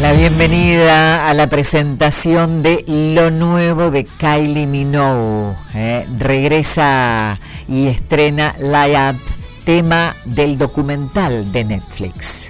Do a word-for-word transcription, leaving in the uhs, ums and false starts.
La bienvenida a la presentación de lo nuevo de Kylie Minogue. Eh, regresa y estrena Light Up, tema del documental de Netflix.